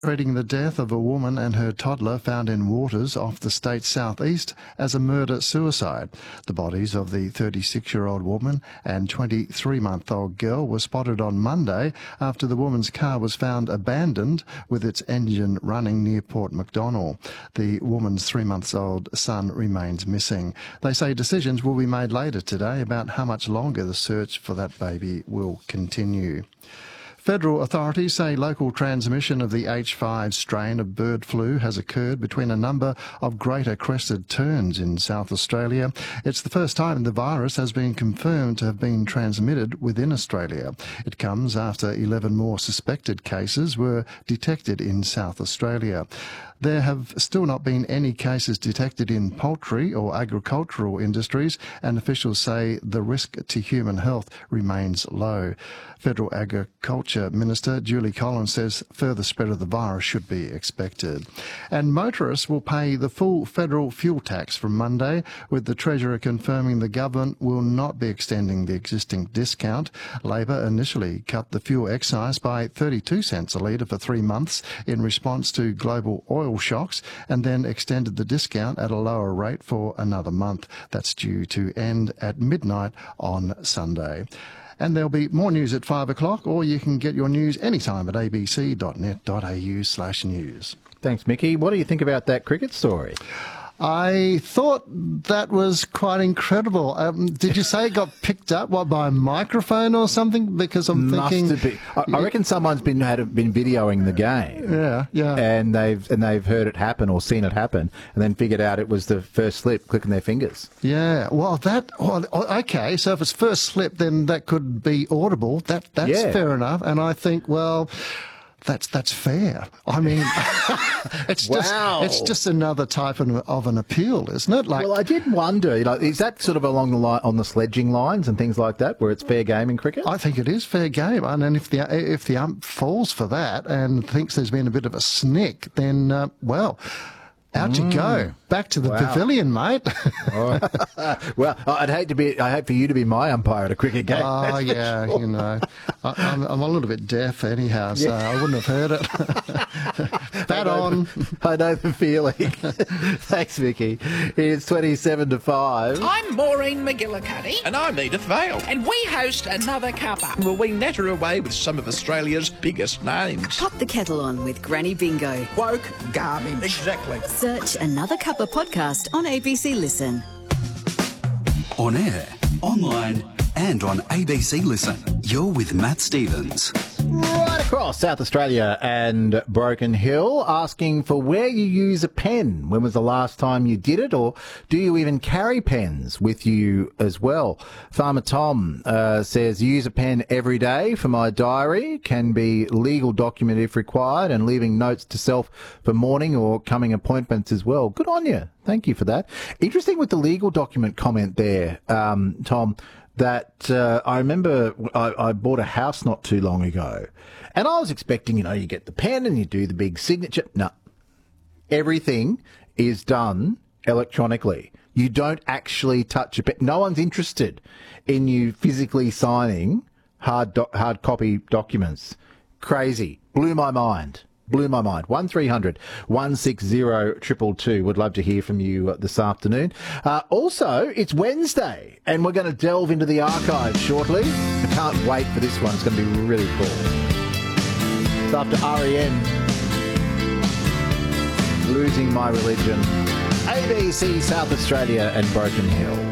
treating the death of a woman and her toddler found in waters off the state's southeast as a murder-suicide. The bodies of the 36-year-old woman and 23-month-old girl were spotted on Monday after the woman's car was found abandoned with its engine running near Port MacDonnell. The woman's 3-month-old son remains missing. They say decisions will be made later today about how much longer the search for that baby will continue. Federal authorities say local transmission of the H5 strain of bird flu has occurred between a number of greater crested terns in South Australia. It's the first time the virus has been confirmed to have been transmitted within Australia. It comes after 11 more suspected cases were detected in South Australia. There have still not been any cases detected in poultry or agricultural industries, and officials say the risk to human health remains low. Federal Agriculture Minister Julie Collins says further spread of the virus should be expected. And motorists will pay the full federal fuel tax from Monday, with the Treasurer confirming the government will not be extending the existing discount. Labor initially cut the fuel excise by 32 cents a litre for 3 months in response to global oil shocks, and then extended the discount at a lower rate for another month. That's due to end at midnight on Sunday. And there'll be more news at 5 o'clock, or you can get your news anytime at abc.net.au/news. Thanks, Mickey. What do you think about that cricket story? I thought that was quite incredible. Did you say it got picked up by a microphone or something? Because I'm thinking, I reckon someone's been videoing the game. Yeah. And they've heard it happen or seen it happen, and then figured out it was the first slip, clicking their fingers. Yeah. Well, okay. So if it's first slip, then that could be audible. That's fair enough. And I think, well, that's fair. I mean, it's just another type of an appeal, isn't it? Well, I did wonder, is that sort of along the line on the sledging lines and things like that, where it's fair game in cricket? I think it is fair game, and if the ump falls for that and thinks there's been a bit of a snick, then out you go. Back to the pavilion, mate. Well, I'd hate for you to be my umpire at a cricket game. Oh, yeah, sure. I'm a little bit deaf anyhow, so I wouldn't have heard it. Bat on. I know the feeling. Thanks, Vicky. It's 27 to 5. I'm Maureen McGillicuddy. And I'm Edith Vale. And we host Another Cuppa. Well, we natter away with some of Australia's biggest names. Pop the kettle on with Granny Bingo. Woke garbage. Exactly. Search Another Cuppa podcast on ABC Listen. On air, online and on ABC Listen. You're with Matt Stevens. Right across South Australia and Broken Hill, asking for where you use a pen. When was the last time you did it, or do you even carry pens with you as well? Farmer Tom says, use a pen every day for my diary, can be legal document if required, and leaving notes to self for morning or coming appointments as well. Good on you. Thank you for that. Interesting with the legal document comment there, Tom. That I remember I bought a house not too long ago, and I was expecting, you get the pen and you do the big signature. No, everything is done electronically. You don't actually touch a pen. No one's interested in you physically signing hard copy documents. Crazy. Blew my mind. 1300 160 222. Would love to hear from you this afternoon. Also, it's Wednesday, and we're going to delve into the archives shortly. I can't wait for this one. It's going to be really cool. It's after R.E.M. Losing My Religion. ABC South Australia and Broken Hill.